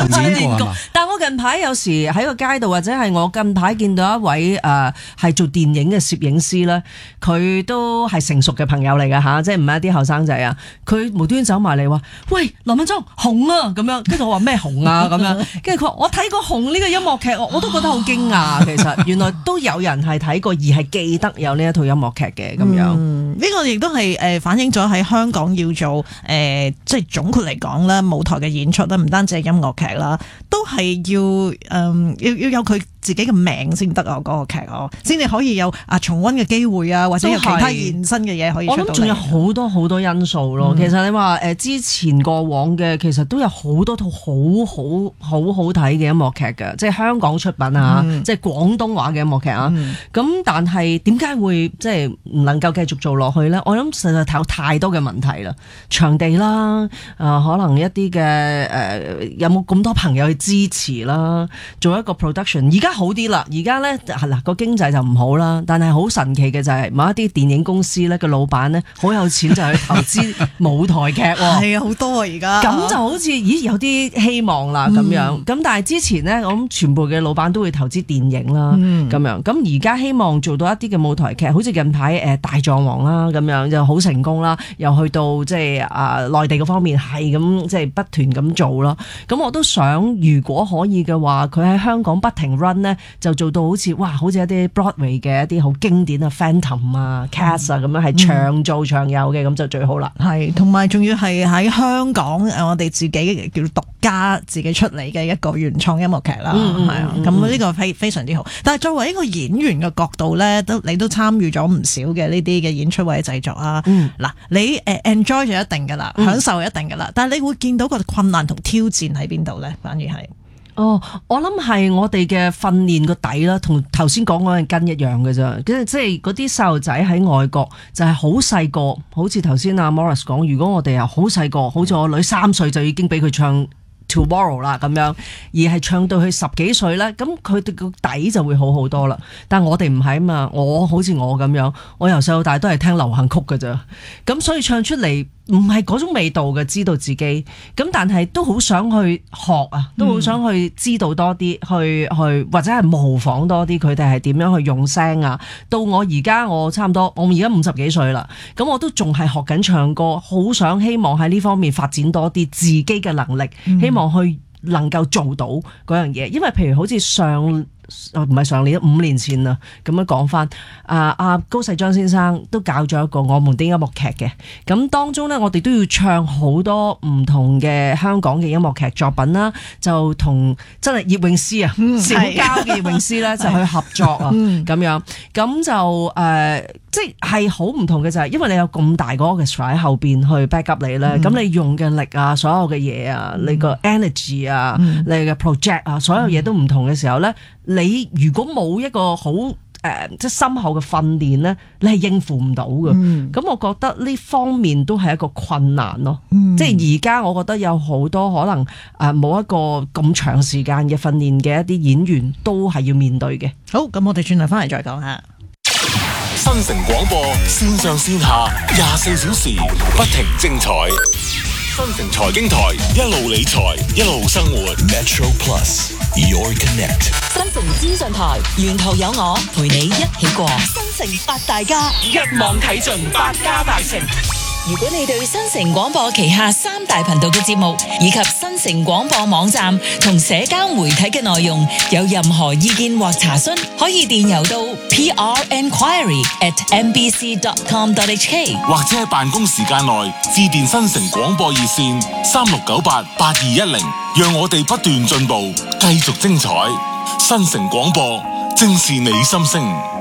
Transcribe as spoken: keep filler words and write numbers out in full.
練過係嘛？ 但我近排有時喺個街度，或者係我近排見到一位誒係、呃、做電影嘅攝影師咧，佢都係成熟嘅朋友嚟㗎吓，即係唔係一啲後生仔啊。佢無端走埋嚟話：喂，羅敏莊紅啊咁樣，跟住我話咩紅啊咁樣，跟住佢話我睇過紅呢個音樂劇，我我都覺得好驚訝。其實原來都有人係睇過而係記得有呢一套音樂劇嘅咁樣。呢、 嗯這個亦都係誒反映咗喺香港要做誒、呃，即係總括嚟講啦，舞台嘅演出啦，唔單止係音樂劇啦，都係要誒、呃、要要有佢自己嘅名先得啊！嗰個劇哦，先至可以有啊重溫嘅機會啊，或者有其他延伸嘅嘢可以出到嚟。我諗仲有好多好多因素咯。嗯、其實你話誒之前過往嘅，其實都有好多套好好好好睇嘅音樂劇嘅，即係香港出品啊，嗯、即係廣東話嘅音樂劇啊。咁、嗯、但係點解會即係唔能夠繼續做落去咧？我諗實在有太多嘅問題啦，場地啦，誒、呃、可能一啲嘅誒有冇咁多朋友去支持啦，做一個 production。而家好啲啦，而家咧係啦個經濟就唔好啦，但係好神奇嘅就係某一啲電影公司咧嘅老闆咧好有錢就去投資舞台劇喎，係啊好多啊而家，咁就好似咦有啲希望啦咁樣，咁、嗯、但係之前咧我諗全部嘅老闆都會投資電影啦咁、嗯、樣，咁而家希望做到一啲嘅舞台劇，好似近排誒大狀王啦咁樣就好成功啦，又去到即係啊內地嗰方面係咁即係不斷咁做啦，咁我都想如果可以嘅話，佢喺香港不停 run 咧。就做到好似哇，好似一啲 Broadway 嘅一啲好經典啊 Phantom 啊 Cats 啊咁樣係長做長有嘅，咁就最好啦。係，同埋仲要係喺香港誒，我哋自己叫獨家自己出嚟嘅一個原創音樂劇啦，係、嗯、啊，咁呢個非非常之好。但係作為一個演員嘅角度咧，都你都參與咗唔少嘅呢啲嘅演出或者製作啊。嗱、嗯，你誒 enjoy 咗一定噶啦，享受一定噶啦、嗯，但係你會見到個困難同挑戰喺邊度咧？反而係。哦，我諗係我哋嘅訓練個底啦，同頭先講嗰樣筋一樣嘅啫。即係即係嗰啲細路仔喺外國就係好細個，好似頭先阿 Morris 講，如果我哋又好細個，好似我女三歲就已經俾佢唱 Tomorrow 啦咁樣，而係唱到佢十幾歲咧，咁佢哋個底就會好好多啦。但係我哋唔係啊嘛，我好似我咁樣，我由細到大都係聽流行曲㗎咋，咁所以唱出嚟唔係嗰種味道嘅，知道自己咁，但係都好想去學啊，都好想去知道多啲、嗯，去去或者係模仿多啲佢哋係點樣去用聲啊。到我而家我差唔多，我而家五十幾歲啦，咁我都仲係學緊唱歌，好想希望喺呢方面發展多啲自己嘅能力，嗯、希望去能夠做到嗰樣嘢。因為譬如好似上。唔係上年，五年前啦，咁樣講翻，啊阿高世章先生都搞咗一個我們的音樂劇嘅，咁當中呢，我哋都要唱好多唔同嘅香港嘅音樂劇作品啦，就同真係葉詠詩啊，小交嘅葉詠詩咧就去合作啊，咁樣，咁就誒、呃，即係好唔同嘅就係，因為你有咁大個 orchestra 喺後邊去 back up 你咧，咁、嗯、你用嘅力啊，所有嘅嘢啊，你個 energy 啊，嗯、你嘅 project 啊，所有嘢都唔同嘅時候咧。你如果冇一個好誒、呃、即係深厚嘅訓練咧，你係應付唔到嘅。咁、嗯、我覺得呢方面都係一個困難咯。嗯、即係而家我覺得有好多可能誒冇、呃、一個咁長時間嘅訓練嘅一啲演員都係要面對嘅。好，咁我哋轉頭翻嚟再講下。 新城廣播線上線下廿四小時不停精彩。新城財經台一路理財一路生活 Metro Plus Your Connect 新城資訊台沿途有我陪你一起過新城八大家一網睇盡百家大城。 如果你對新城廣播旗下三大頻道嘅節目以及新城廣播網站同社交媒體嘅內容有任何意見或查詢，可以電郵到 p r enquiry at m b c dot com dot h k 或者喺辦公時間內致電新城廣播熱線三六九八八二一零，讓我哋不斷進步，繼續精彩。新城廣播，正是你心聲。